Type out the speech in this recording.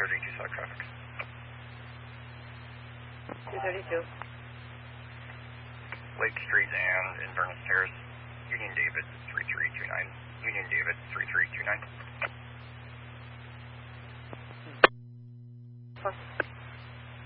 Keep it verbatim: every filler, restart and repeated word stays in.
thirty-two south traffic. two thirty-two. Lake Street and Inverness Terrace. Union David three three two nine. Union David three three two nine. Plus.